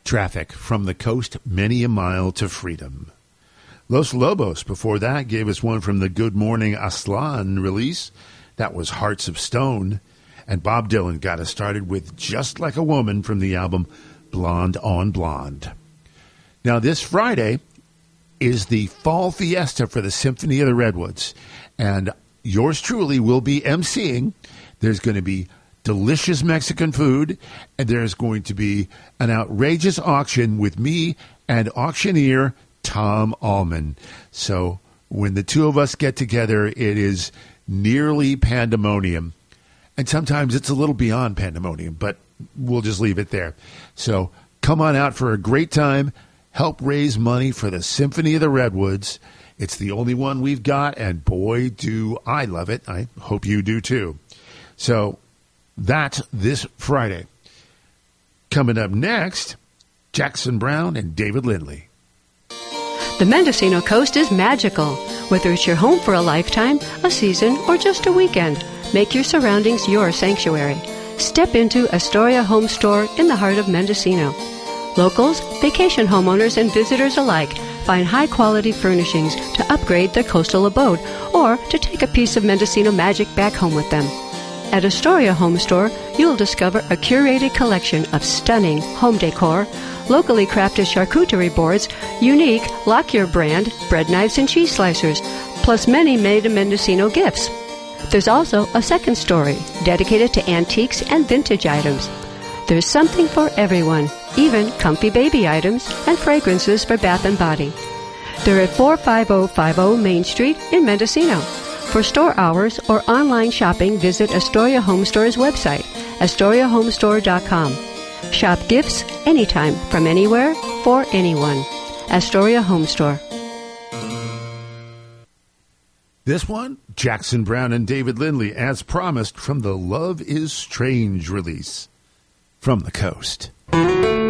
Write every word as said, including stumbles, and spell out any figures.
Traffic from the coast, many a mile to freedom. Los Lobos, before that, gave us one from the Good Morning Aslan release. That was Hearts of Stone. And Bob Dylan got us started with Just Like a Woman from the album Blonde on Blonde. Now, this Friday is the fall fiesta for the Symphony of the Redwoods. And yours truly will be emceeing. There's going to be delicious Mexican food, and there's going to be an outrageous auction with me and auctioneer Tom Allman. So when the two of us get together, it is nearly pandemonium. And sometimes it's a little beyond pandemonium, but we'll just leave it there. So come on out for a great time. Help raise money for the Symphony of the Redwoods. It's the only one we've got, and boy, do I love it. I hope you do too. So that's this Friday. Coming up next, Jackson Browne and David Lindley. The Mendocino coast is magical. Whether it's your home for a lifetime, a season, or just a weekend, make your surroundings your sanctuary. Step into Astoria Home Store in the heart of Mendocino. Locals, vacation homeowners, and visitors alike find high-quality furnishings to upgrade their coastal abode or to take a piece of Mendocino magic back home with them. At Astoria Home Store, you'll discover a curated collection of stunning home decor, locally crafted charcuterie boards, unique Lockyer brand bread knives and cheese slicers, plus many made-in-Mendocino gifts. There's also a second story dedicated to antiques and vintage items. There's something for everyone, even comfy baby items and fragrances for bath and body. They're at four five zero five zero Main Street in Mendocino. For store hours or online shopping, visit Astoria Home Store's website, astoria home store dot com. Shop gifts anytime, from anywhere, for anyone. Astoria Home Store. This one, Jackson Browne and David Lindley, as promised, from the Love is Strange release from the coast.